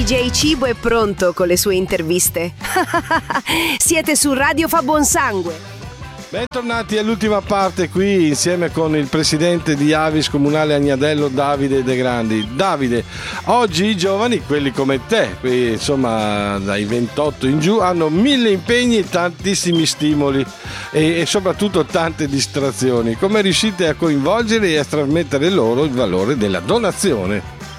DJ Cibo è pronto con le sue interviste. Siete su Radio Fa Buon Sangue. Bentornati all'ultima parte qui insieme con il presidente di Avis Comunale Agnadello, Davide De Grandi. Davide, oggi i giovani, quelli come te, qui, insomma dai 28 in giù, hanno 1000 impegni e tantissimi stimoli e soprattutto tante distrazioni. Come riuscite a coinvolgere e a trasmettere loro il valore della donazione?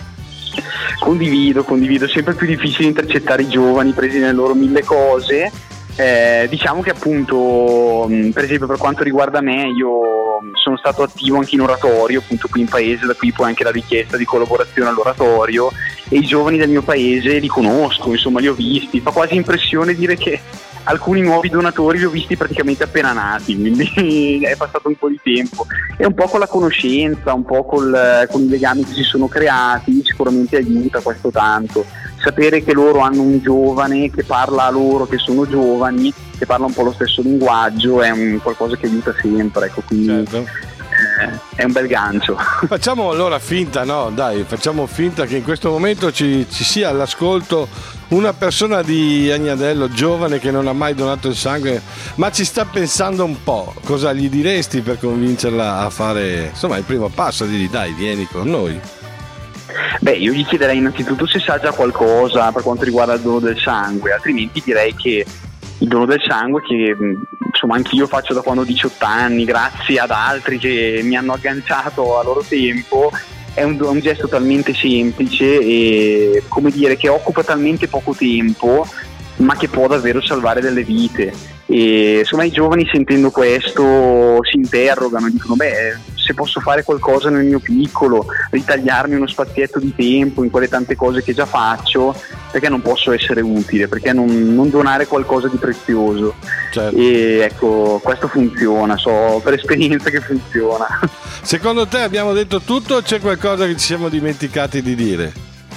Condivido, è sempre più difficile intercettare i giovani presi nelle loro 1000 cose. Diciamo che appunto, per esempio per quanto riguarda me, io sono stato attivo anche in oratorio, appunto qui in paese, da qui poi anche la richiesta di collaborazione all'oratorio, e i giovani del mio paese li conosco, insomma li ho visti, fa quasi impressione dire che alcuni nuovi donatori li ho visti praticamente appena nati, quindi è passato un po' di tempo, e un po' con la conoscenza, un po' con i legami che si sono creati, sicuramente aiuta questo tanto. Sapere che loro hanno un giovane che parla a loro che sono giovani, che parla un po' lo stesso linguaggio, è qualcosa che aiuta sempre, ecco, quindi certo. È un bel gancio. Facciamo allora finta, no? Dai, facciamo finta che in questo momento ci sia all'ascolto una persona di Agnadello giovane che non ha mai donato il sangue, ma ci sta pensando un po'. Cosa gli diresti per convincerla a fare, insomma, il primo passo, di dai, vieni con noi? Beh, io gli chiederei innanzitutto se sa già qualcosa per quanto riguarda il dono del sangue, altrimenti direi che il dono del sangue, che insomma anch'io faccio da quando ho 18 anni, grazie ad altri che mi hanno agganciato a loro tempo, è un gesto talmente semplice e, come dire, che occupa talmente poco tempo, ma che può davvero salvare delle vite. E insomma i giovani, sentendo questo, si interrogano e dicono: beh, se posso fare qualcosa nel mio piccolo, ritagliarmi uno spazietto di tempo in quelle tante cose che già faccio, perché non posso essere utile, perché non donare qualcosa di prezioso? Certo. E ecco, questo funziona, so per esperienza che funziona. Secondo te abbiamo detto tutto o c'è qualcosa che ci siamo dimenticati di dire?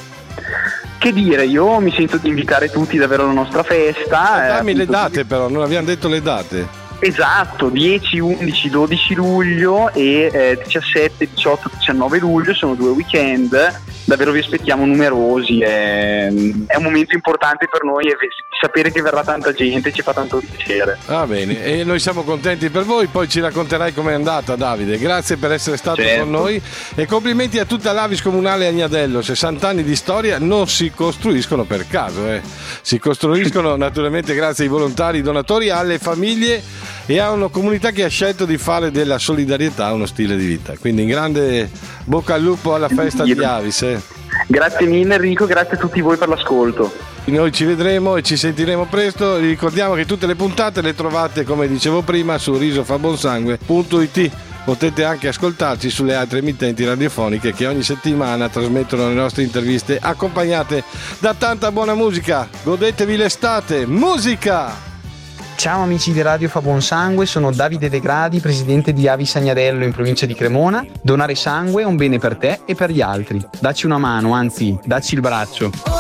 Che dire, io mi sento di invitare tutti davvero alla nostra festa. Dammi le date però, non abbiamo detto le date. Esatto, 10, 11, 12 luglio e 17, 18, 19 luglio, sono 2 weekend, davvero vi aspettiamo numerosi, è un momento importante per noi e sapere che verrà tanta gente ci fa tanto piacere. Va bene, e noi siamo contenti per voi, poi ci racconterai com'è andata, Davide. Grazie per essere stato con noi e complimenti a tutta l'Avis Comunale Agnadello. 60 anni di storia non si costruiscono per caso, si costruiscono naturalmente grazie ai volontari, ai donatori, alle famiglie e a una comunità che ha scelto di fare della solidarietà uno stile di vita. Quindi in grande bocca al lupo alla festa di Avis. Grazie mille Enrico, grazie a tutti voi per l'ascolto. Noi ci vedremo e ci sentiremo presto. Ricordiamo che tutte le puntate le trovate, come dicevo prima, su risofabonsangue.it. Potete anche ascoltarci sulle altre emittenti radiofoniche che ogni settimana trasmettono le nostre interviste, accompagnate da tanta buona musica. Godetevi l'estate, musica! Ciao amici di Radio Fa Buon Sangue, sono Davide De Gradi, presidente di Avis Agnadello in provincia di Cremona. Donare sangue è un bene per te e per gli altri. Dacci una mano, anzi, dacci il braccio.